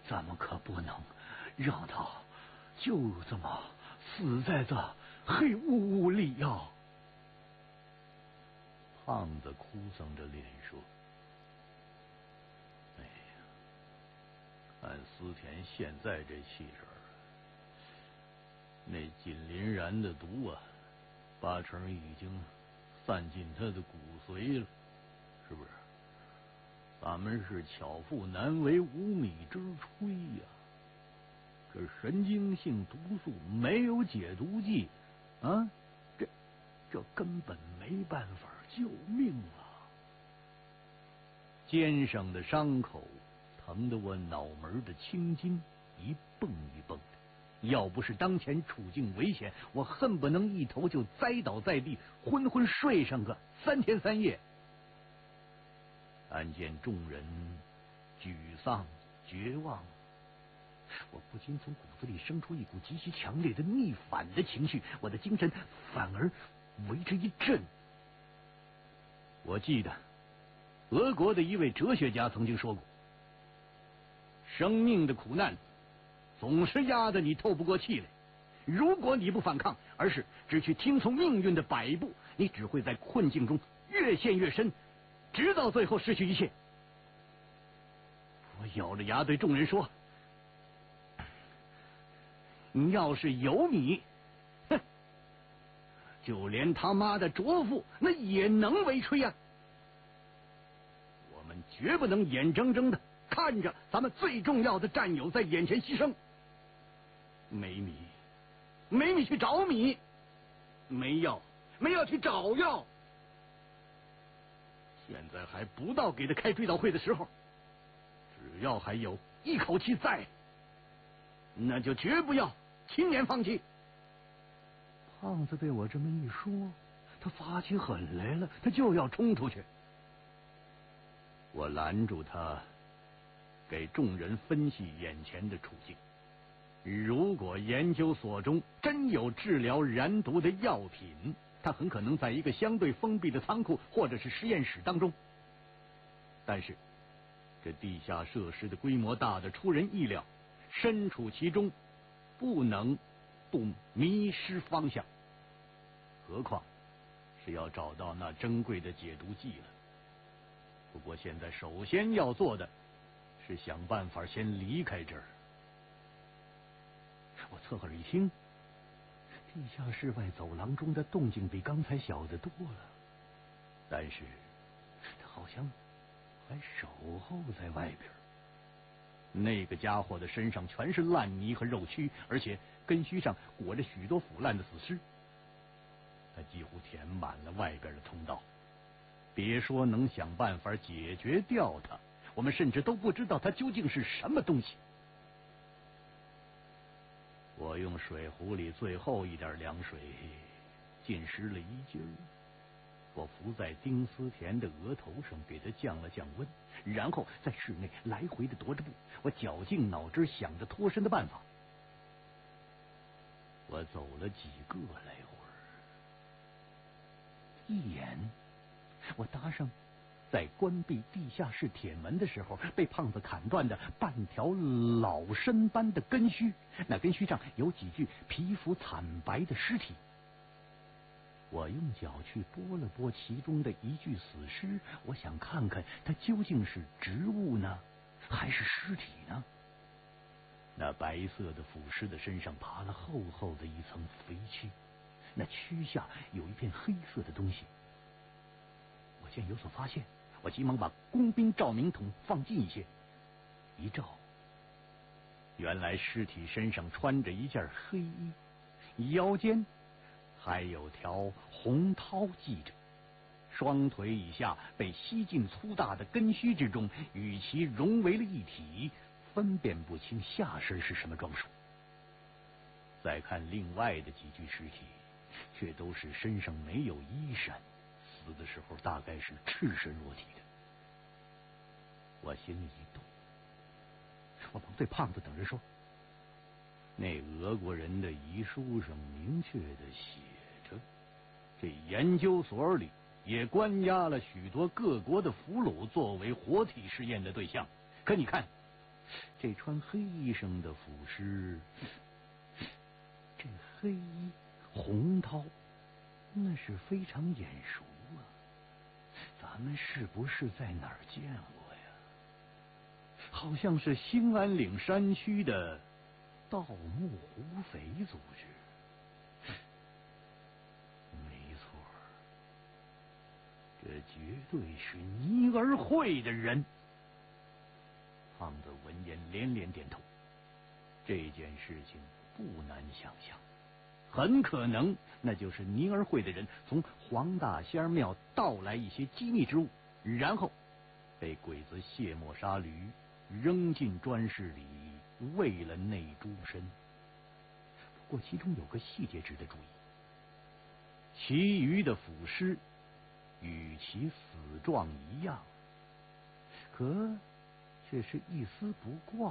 咱们可不能让他就这么死在这黑屋里呀！胖子哭丧着脸说：“哎呀，看思田现在这气势，那锦鳞燃的毒啊，八成已经散进他的骨髓了，是不是？咱们是巧妇难为无米之炊呀！这神经性毒素没有解毒剂啊，这根本没办法救命啊！肩上的伤口疼得我脑门的青筋一蹦一蹦的，要不是当前处境危险，我恨不能一头就栽倒在地，昏昏睡上个3天3夜。看见众人沮丧绝望，我不禁从骨子里生出一股极其强烈的逆反的情绪，我的精神反而为之一振。我记得俄国的一位哲学家曾经说过，生命的苦难总是压得你透不过气来，如果你不反抗，而是只去听从命运的摆布，你只会在困境中越陷越深，直到最后失去一切。我咬着牙对众人说，你要是有你，哼，就连他妈的卓父那也能围吹呀！我们绝不能眼睁睁的看着咱们最重要的战友在眼前牺牲。没米去找米，没药去找药。现在还不到给他开追悼会的时候，只要还有一口气在，那就绝不要轻言放弃。胖子被我这么一说，他发起狠来了，他就要冲出去。我拦住他，给众人分析眼前的处境。如果研究所中真有治疗燃毒的药品，它很可能在一个相对封闭的仓库或者是实验室当中。但是这地下设施的规模大得出人意料，身处其中不能不迷失方向，何况是要找到那珍贵的解毒剂了。不过现在首先要做的是想办法先离开这儿。我侧耳一听，地下室外走廊中的动静比刚才小得多了，但是他好像还守候在外边。那个家伙的身上全是烂泥和肉蛆，而且根须上裹着许多腐烂的死尸，他几乎填满了外边的通道。别说能想办法解决掉它，我们甚至都不知道它究竟是什么东西。我用水壶里最后一点凉水浸湿了衣襟，我伏在丁思甜的额头上，给他降了降温，然后在室内来回的踱着步。我绞尽脑汁想着脱身的办法。我走了几个来回，一眼我搭上在关闭地下室铁门的时候被胖子砍断的半条老参般的根须，那根须上有几具皮肤惨白的尸体。我用脚去拨了拨其中的一具死尸，我想看看它究竟是植物呢，还是尸体呢？那白色的腐尸的身上爬了厚厚的一层肥蛆，那蛆下有一片黑色的东西。我见有所发现，我急忙把工兵照明筒放近一些，一照，原来尸体身上穿着一件黑衣，腰间还有条红绦系着，双腿以下被吸进粗大的根须之中，与其融为了一体，分辨不清下身是什么装束。再看另外的几具尸体，却都是身上没有衣衫，死的时候大概是赤身裸体的。我心里一动，我忙对胖子等人说，那俄国人的遗书上明确的写着，这研究所里也关押了许多各国的俘虏作为活体试验的对象。可你看， 这穿黑衣裳的腐尸，这黑衣红绦，那是非常眼熟啊！咱们是不是在哪儿见过呀？好像是兴安岭山区的盗墓胡匪组织。没错，这绝对是尼儿会的人。胖子闻言连连点头，这件事情不难想象，很可能那就是尼儿会的人从黄大仙庙盗来一些机密之物，然后被鬼子卸磨杀驴，扔进砖室里，喂了那猪身。不过其中有个细节值得注意，其余的腐尸与其死状一样，可却是一丝不挂。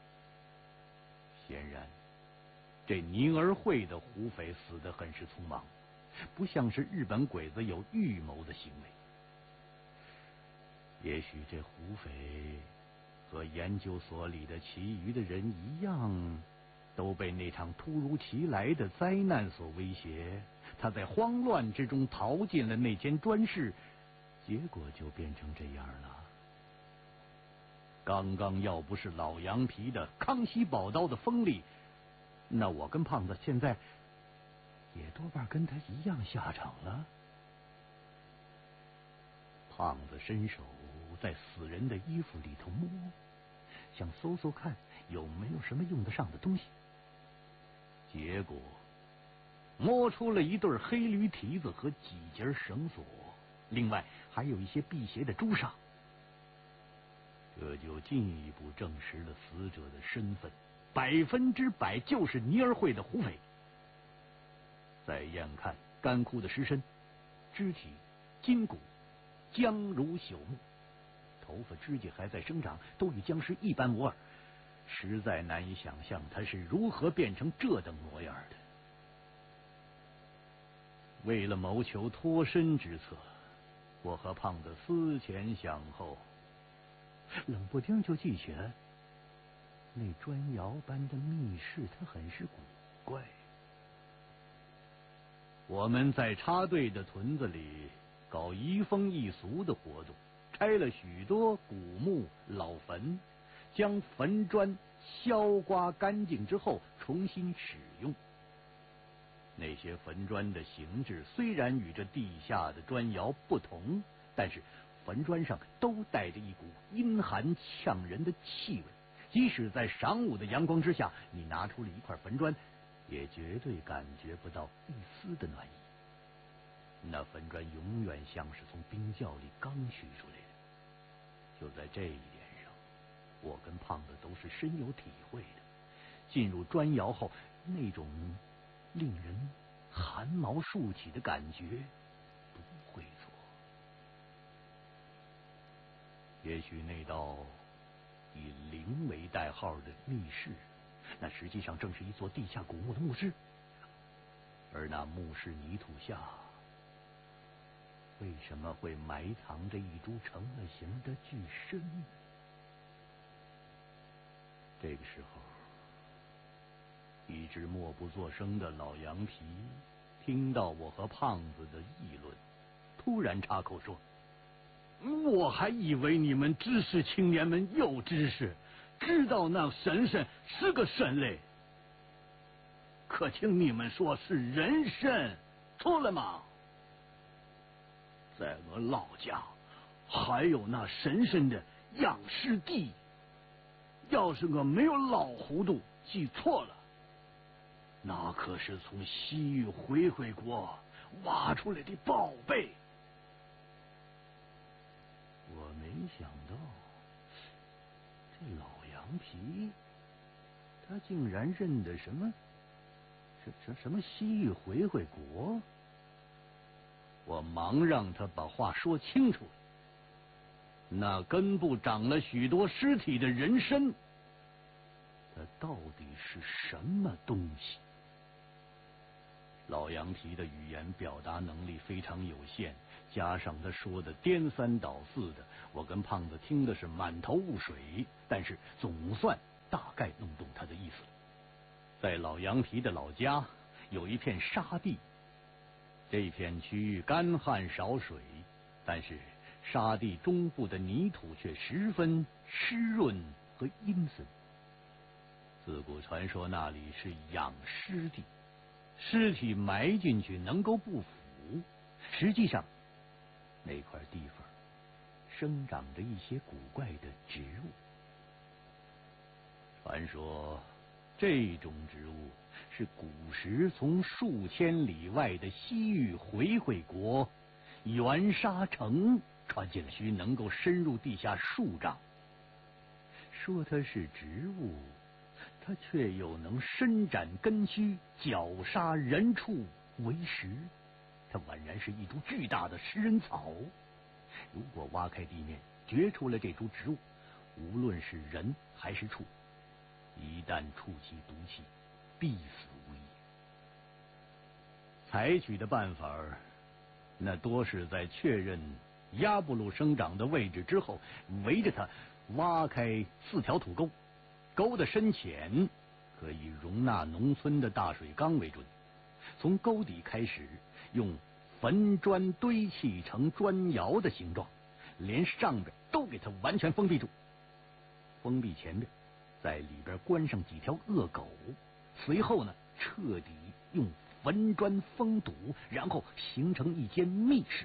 显然这尼儿会的胡匪死得很是匆忙，不像是日本鬼子有预谋的行为。也许这胡匪和研究所里的其余的人一样，都被那场突如其来的灾难所威胁，他在慌乱之中逃进了那间砖室，结果就变成这样了。刚刚要不是老羊皮的康熙宝刀的锋利，那我跟胖子现在也多半跟他一样下场了。胖子伸手在死人的衣服里头摸，想搜搜看有没有什么用得上的东西，结果摸出了一对黑驴蹄子和几节绳索，另外还有一些辟邪的朱砂。这就进一步证实了死者的身份，100%就是尼儿会的胡匪。再眼看干枯的尸身，肢体、筋骨僵如朽木，头发指甲还在生长，都与僵尸一般无二，实在难以想象他是如何变成这等模样的。为了谋求脱身之策，我和胖子思前想后，冷不丁就记起来，那砖窑般的密室，它很是古怪。我们在插队的屯子里搞移风易俗的活动，拆了许多古墓老坟，将坟砖削刮干净之后重新使用。那些坟砖的形制虽然与这地下的砖窑不同，但是坟砖上都带着一股阴寒呛人的气味，即使在晌午的阳光之下，你拿出了一块坟砖，也绝对感觉不到一丝的暖意。那坟砖永远像是从冰窖里刚取出来的。就在这一点上，我跟胖子都是深有体会的。进入砖窑后，那种令人汗毛竖起的感觉不会错。也许那道以灵为代号的密室，那实际上正是一座地下古墓的墓室，而那墓室泥土下为什么会埋藏着一株成了形的巨身？这个时候，一直默不作声的老羊皮听到我和胖子的议论，突然插口说：“我还以为你们知识青年们有知识，知道那神神是个神嘞，可听你们说是人参，错了吗？在我老家还有那神神的养尸地，要是我没有老糊涂记错了，那可是从西域回国挖出来的宝贝。”我没想到这老羊皮他竟然认得什么西域回国。我忙让他把话说清楚，那根部长了许多尸体的人参，它到底是什么东西？ 老杨提的语言表达能力非常有限，加上他说的颠三倒四的，我跟胖子听的是满头雾水，但是总算大概弄懂他的意思了。在老杨提的老家有一片沙地，这片区域干旱少水，但是沙地中部的泥土却十分湿润和阴森。自古传说那里是养尸地，尸体埋进去能够不腐。实际上那块地方生长着一些古怪的植物，传说这种植物是古时从数千里外的西域回回国元沙城传进来，须能够深入地下数丈。说它是植物，它却又能伸展根须，绞杀人畜为食。它宛然是一株巨大的食人草。如果挖开地面，掘出了这株植物，无论是人还是畜，一旦触其毒气，必死无疑。采取的办法那多是在确认鸭布鲁生长的位置之后，围着它挖开4条土沟，沟的深浅可以容纳农村的大水缸为准。从沟底开始，用坟砖堆砌成砖窑的形状，连上边都给它完全封闭住。封闭前边，在里边关上几条恶狗，随后呢，彻底用坟砖封堵，然后形成一间密室。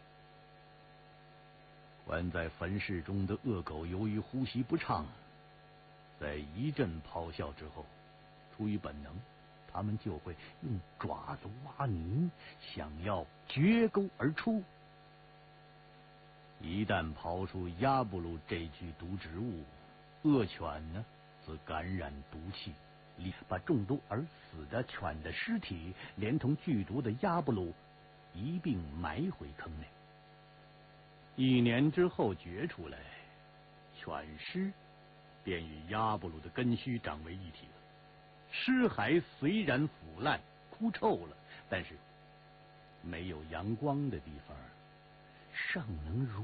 关在坟室中的恶狗由于呼吸不畅，在一阵咆哮之后，出于本能，它们就会用爪子挖泥，想要掘沟而出。一旦刨出鸭布鲁这具毒植物，恶犬呢则感染毒气，把中毒而死的犬的尸体连同剧毒的鸭布鲁一并埋回坑内。1年之后掘出来，犬尸便与鸭布鲁的根须长为一体了。尸骸虽然腐烂枯臭了，但是没有阳光的地方尚能如